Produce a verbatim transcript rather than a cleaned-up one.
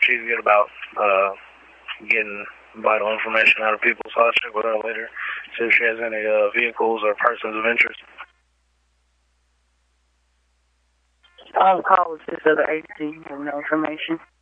she's good about uh, getting vital information out of people, so I'll check with her later, see if she has any uh, vehicles or persons of interest. I'll call with this other agency and no information.